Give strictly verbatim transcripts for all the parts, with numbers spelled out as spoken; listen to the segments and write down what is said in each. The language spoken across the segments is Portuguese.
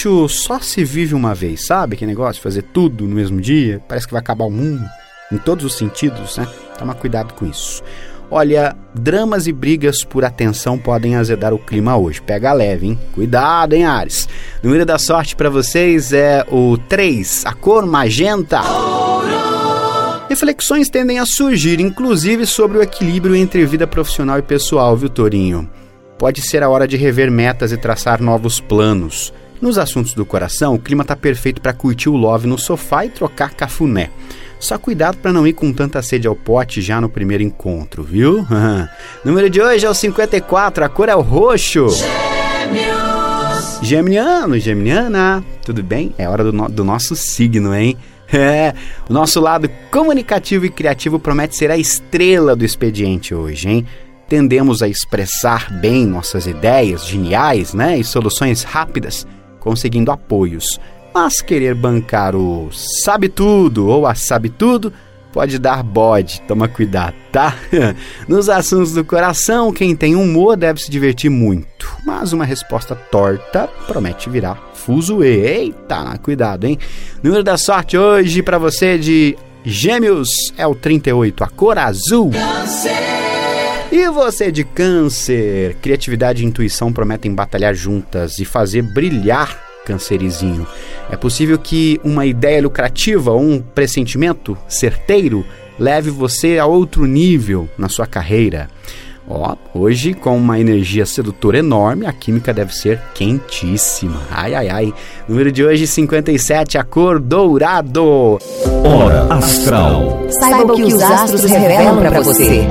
sítio só se vive uma vez, sabe? Que negócio de fazer tudo no mesmo dia, parece que vai acabar o mundo, em todos os sentidos, né? Toma cuidado com isso. Olha, dramas e brigas por atenção podem azedar o clima hoje. Pega leve, hein? Cuidado, hein, Áries? O número da sorte para vocês é o três, a cor magenta. Reflexões tendem a surgir, inclusive sobre o equilíbrio entre vida profissional e pessoal, viu, Tourinho? Pode ser a hora de rever metas e traçar novos planos. Nos assuntos do coração, o clima tá perfeito para curtir o love no sofá e trocar cafuné. Só cuidado para não ir com tanta sede ao pote já no primeiro encontro, viu? Número de hoje é o cinquenta e quatro, a cor é o roxo. Gêmeos! Geminiano, geminiana, tudo bem? É hora do, no- do nosso signo, hein? É, o nosso lado comunicativo e criativo promete ser a estrela do expediente hoje, hein? Tendemos a expressar bem nossas ideias geniais, né? E soluções rápidas, conseguindo apoios. Mas querer bancar o sabe tudo ou a sabe tudo pode dar bode, toma cuidado, tá? Nos assuntos do coração, quem tem humor deve se divertir muito, mas uma resposta torta promete virar fuzuê. Eita, cuidado, hein? Número da sorte hoje pra você de Gêmeos é o trinta e oito, a cor azul. E você de Câncer, criatividade e intuição prometem batalhar juntas e fazer brilhar, cancerizinho. É possível que uma ideia lucrativa ou um pressentimento certeiro leve você a outro nível na sua carreira. Ó, hoje, com uma energia sedutora enorme, a química deve ser quentíssima. Ai, ai, ai. Número de hoje, cinquenta e sete, a cor dourado. Hora Astral. Saiba o que os astros revelam para você.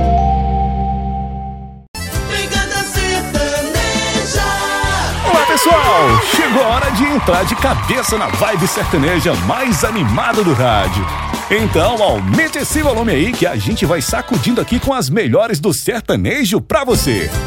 Olá, pessoal! Chegou a hora de entrar de cabeça na vibe sertaneja mais animada do rádio. Então, aumente esse volume aí que a gente vai sacudindo aqui com as melhores do sertanejo pra você.